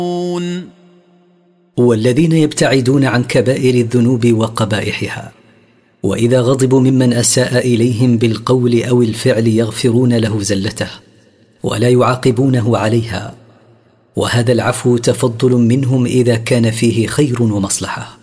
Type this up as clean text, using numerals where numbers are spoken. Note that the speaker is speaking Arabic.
والذين يبتعدون عن كبائر الذنوب وقبائحها، وإذا غضبوا ممن أساء إليهم بالقول أو الفعل يغفرون له زلته ولا يعاقبونه عليها، وهذا العفو تفضل منهم إذا كان فيه خير ومصلحة.